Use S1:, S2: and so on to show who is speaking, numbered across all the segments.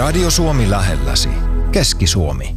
S1: Radio Suomi lähelläsi. Keski-Suomi.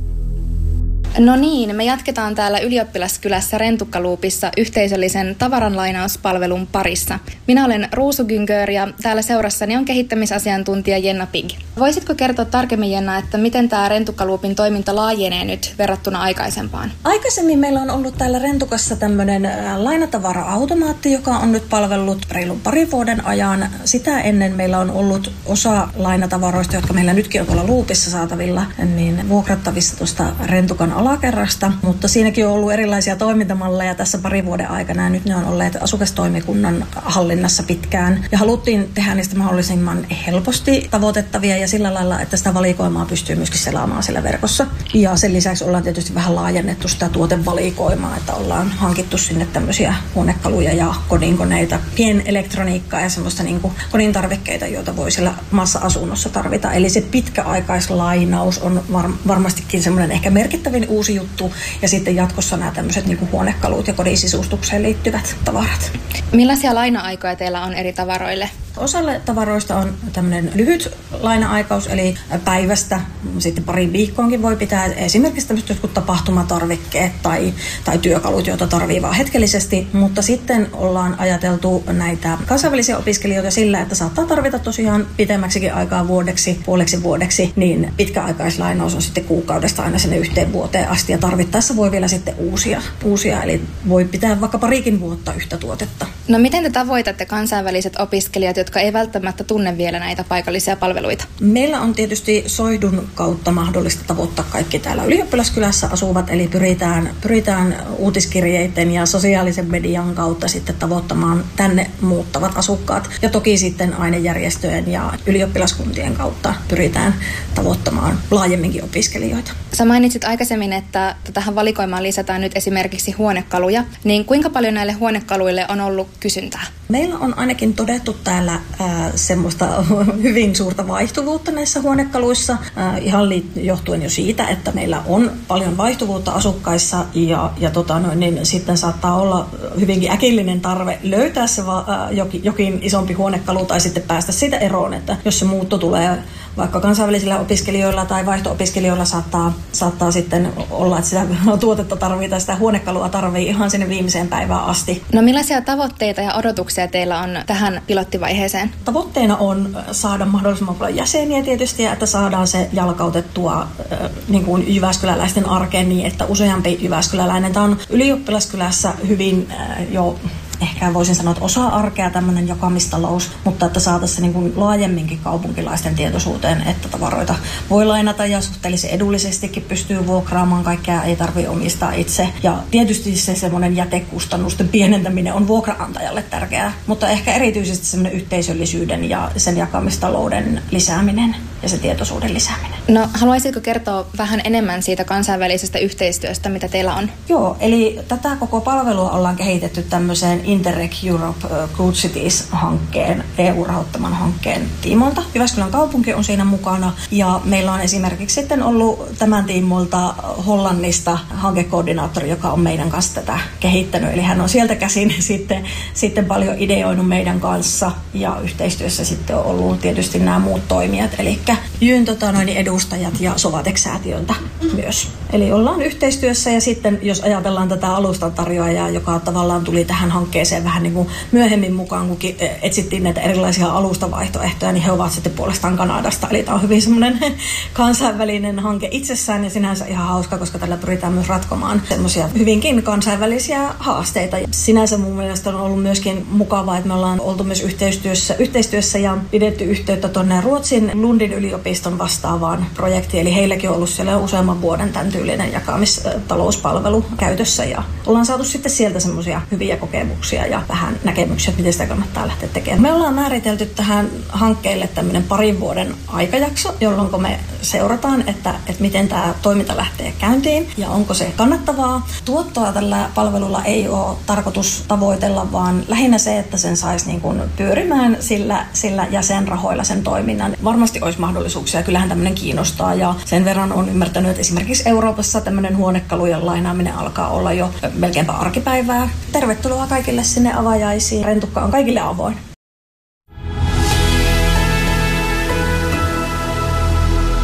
S2: No niin, me jatketaan täällä Ylioppilaskylässä Rentukkaluupissa yhteisöllisen tavaranlainauspalvelun parissa. Minä olen Ruusu Güngör ja täällä seurassani on kehittämisasiantuntija Jenna Pig. Voisitko kertoa tarkemmin, Jenna, että miten tämä Rentukkaluupin toiminta laajenee nyt verrattuna aikaisempaan?
S3: Aikaisemmin meillä on ollut täällä Rentukassa tämmöinen lainatavara-automaatti, joka on nyt palvellut reilun parin vuoden ajan. Sitä ennen meillä on ollut osa lainatavaroista, jotka meillä nytkin on tuolla Luupissa saatavilla, niin vuokrattavissa tuosta Rentukan alakerrasta, mutta siinäkin on ollut erilaisia toimintamalleja tässä parin vuoden aikana ja nyt ne on olleet asukastoimikunnan hallinnassa pitkään ja haluttiin tehdä niistä mahdollisimman helposti tavoitettavia ja sillä lailla, että sitä valikoimaa pystyy myöskin selaamaan siellä verkossa. Ja sen lisäksi ollaan tietysti vähän laajennettu sitä tuotevalikoimaa, että ollaan hankittu sinne tämmöisiä huonekaluja ja kodinkoneita, pienelektroniikkaa ja semmoista niin kuin kodin tarvikkeita, joita voi siellä maassa asunnossa tarvita. Eli se pitkäaikaislainaus on varmastikin semmoinen ehkä merkittävin uusi juttu ja sitten jatkossa nämä tämmöiset niin kuin huonekalut ja kodin sisustukseen liittyvät tavarat.
S2: Millaisia laina-aikoja teillä on eri tavaroille?
S3: Osalle tavaroista on tämmöinen lyhyt laina-aikaus, eli päivästä sitten pari viikkoonkin voi pitää esimerkiksi tämmöiset jotkut tapahtumatarvikkeet tai työkalut, joita tarvii vaan hetkellisesti, mutta sitten ollaan ajateltu näitä kansainvälisiä opiskelijoita sillä, että saattaa tarvita tosiaan pitemmäksikin aikaa puoleksi vuodeksi, niin pitkäaikaislainaus on sitten kuukaudesta aina sinne yhteen vuoteen asti ja tarvittaessa voi vielä sitten uusia eli voi pitää vaikka parikin vuotta yhtä tuotetta.
S2: No miten te tavoitatte kansainväliset opiskelijat, jotka ei välttämättä tunne vielä näitä paikallisia palveluita?
S3: Meillä on tietysti Soihdun kautta mahdollista tavoittaa kaikki täällä Ylioppilaskylässä asuvat, eli pyritään uutiskirjeiden ja sosiaalisen median kautta sitten tavoittamaan tänne muuttavat asukkaat. Ja toki sitten ainejärjestöjen ja ylioppilaskuntien kautta pyritään tavoittamaan laajemminkin opiskelijoita.
S2: Sä mainitsit aikaisemmin, että tähän valikoimaan lisätään nyt esimerkiksi huonekaluja, niin kuinka paljon näille huonekaluille on ollut kysyntää?
S3: Meillä on ainakin todettu täällä semmoista hyvin suurta vaihtuvuutta näissä huonekaluissa, ihan johtuen jo siitä, että meillä on paljon vaihtuvuutta asukkaissa ja niin sitten saattaa olla hyvinkin äkillinen tarve löytää se jokin isompi huonekalu tai sitten päästä siitä eroon, että jos se muutto tulee vaikka kansainvälisillä opiskelijoilla tai vaihto-opiskelijoilla saattaa sitten olla, että sitä tuotetta tarvii tai sitä huonekalua tarvii ihan sinne viimeiseen päivään asti.
S2: No millaisia tavoitteita ja odotuksia teillä on tähän pilottivaiheeseen?
S3: Tavoitteena on saada mahdollisimman paljon jäseniä tietysti ja että saadaan se jalkautettua niin kuin jyväskyläläisten arkeen niin, että useampi jyväskyläläinen. Tämä on Ylioppilaskylässä hyvin jo ehkä voisin sanoa, että osa arkea tämmöinen jakamistalous, mutta että saataisiin niin kuin laajemminkin kaupunkilaisten tietoisuuteen, että tavaroita voi lainata ja suhteellisen edullisestikin pystyy vuokraamaan, kaikkea ei tarvitse omistaa itse. Ja tietysti se semmoinen jätekustannusten pienentäminen on vuokraantajalle tärkeää, mutta ehkä erityisesti semmoinen yhteisöllisyyden ja sen jakamistalouden lisääminen ja se tietoisuuden lisääminen.
S2: No haluaisitko kertoa vähän enemmän siitä kansainvälisestä yhteistyöstä, mitä teillä on?
S3: Joo, eli tätä koko palvelua ollaan kehitetty tämmöiseen Interreg Europe Good Cities-hankkeen, EU-rahoittaman hankkeen tiimoilta. Jyväskylän kaupunki on siinä mukana ja meillä on esimerkiksi sitten ollut tämän tiimoilta Hollannista hankekoordinaattori, joka on meidän kanssa tätä kehittänyt. Eli hän on sieltä käsin sitten paljon ideoinut meidän kanssa ja yhteistyössä sitten on ollut tietysti nämä muut toimijat, eli Jyn edustajat ja Sovatex-säätiöltä myös. Eli ollaan yhteistyössä ja sitten jos ajatellaan tätä alustantarjoajaa, joka tavallaan tuli tähän hankkeeseen vähän niin kuin myöhemmin mukaan, kun etsittiin näitä erilaisia alustavaihtoehtoja, niin he ovat sitten puolestaan Kanadasta. Eli tämä on hyvin semmoinen kansainvälinen hanke itsessään ja sinänsä ihan hauska, koska tällä pyritään myös ratkomaan semmoisia hyvinkin kansainvälisiä haasteita. Sinänsä mun mielestä on ollut myöskin mukavaa, että me ollaan oltu myös yhteistyössä ja pidetty yhteyttä tuonne Ruotsin Lundin yliopiston vastaavaan projektiin. Eli heilläkin on ollut siellä useamman vuoden tämän tyylinen jakamistalouspalvelu käytössä ja ollaan saatu sitten sieltä semmoisia hyviä kokemuksia ja vähän näkemyksiä, että miten sitä kannattaa lähteä tekemään. Me ollaan määritelty tähän hankkeelle tämmöinen parin vuoden aikajakso, jolloin me seurataan, että miten tämä toiminta lähtee käyntiin ja onko se kannattavaa. Tuottoa tällä palvelulla ei ole tarkoitus tavoitella, vaan lähinnä se, että sen saisi niin kuin pyörimään sillä jäsenrahoilla sen toiminnan. Varmasti olisi mahdollisuuksia, kyllähän tämmöinen kiinnostaa ja sen verran on ymmärtänyt, että esimerkiksi Euroopassa tämmöinen huonekalujen lainaaminen alkaa olla jo melkeinpä arkipäivää. Tervetuloa kaikille sinne avajaisiin. Rentukka on kaikille avoin.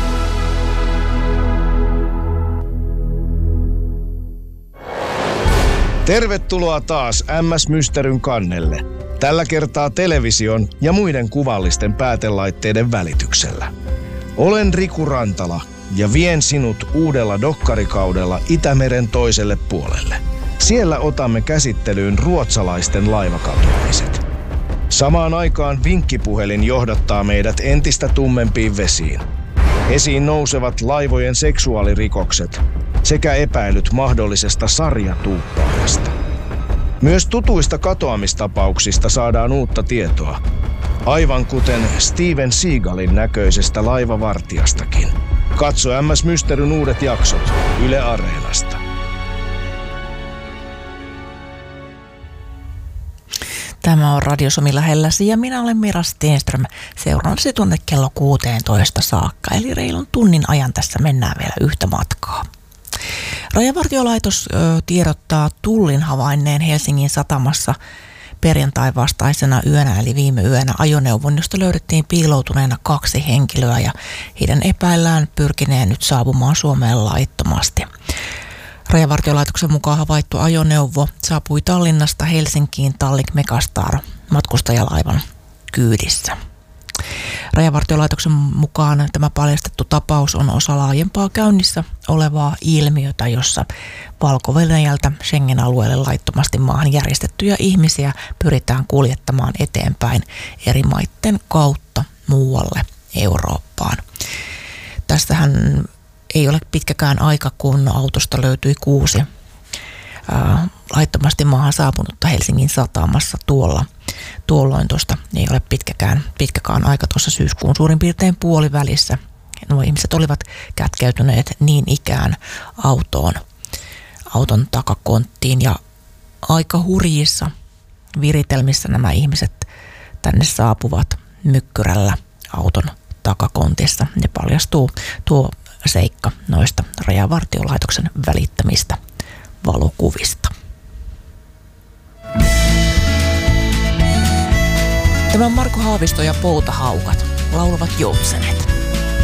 S4: Tervetuloa taas MS Mysteryn kannelle. Tällä kertaa television ja muiden kuvallisten päätelaitteiden välityksellä. Olen Riku Rantala ja vien sinut uudella dokkarikaudella Itämeren toiselle puolelle. Siellä otamme käsittelyyn ruotsalaisten laivakatoamiset. Samaan aikaan vinkkipuhelin johdattaa meidät entistä tummempiin vesiin. Esiin nousevat laivojen seksuaalirikokset sekä epäilyt mahdollisesta sarjatuuppaajasta. Myös tutuista katoamistapauksista saadaan uutta tietoa, aivan kuten Steven Seagalin näköisestä laivavartijastakin. Katso MS Mysteryn uudet jaksot Yle Areenasta.
S5: Tämä on Radio Suomi lähelläsi ja minä olen Mira Stenström. Seuraansi tuonne kello 16 saakka, eli reilun tunnin ajan tässä mennään vielä yhtä matkaa. Rajavartiolaitos tiedottaa Tullin havainneen Helsingin satamassa perjantai vastaisena yönä, eli viime yönä, ajoneuvon, josta löydettiin piiloutuneena 2 henkilöä ja heidän epäillään pyrkineen nyt saapumaan Suomeen laittomasti. Rajavartiolaitoksen mukaan havaittu ajoneuvo saapui Tallinnasta Helsinkiin Tallink Megastar matkustajalaivan kyydissä. Rajavartiolaitoksen mukaan tämä paljastettu tapaus on osa laajempaa käynnissä olevaa ilmiötä, jossa Valko-Venäjältä Schengen-alueelle laittomasti maahan järjestettyjä ihmisiä pyritään kuljettamaan eteenpäin eri maiden kautta muualle Eurooppaan. Tästähän ei ole pitkäkään aika, kun autosta löytyi 6 laittomasti maahan saapunutta Helsingin satamassa tuolloin tuosta ei ole pitkäkään aika tuossa syyskuun suurin piirtein puolivälissä. Nuo ihmiset olivat kätkeytyneet niin ikään auton takakonttiin ja aika hurjissa viritelmissä nämä ihmiset tänne saapuvat mykkyrällä auton takakontissa. Ne paljastuu tuo seikka noista Rajavartiolaitoksen välittämistä valokuvista. Tämä on Marko Haavisto ja Poutahaukat, laulavat joutsenet.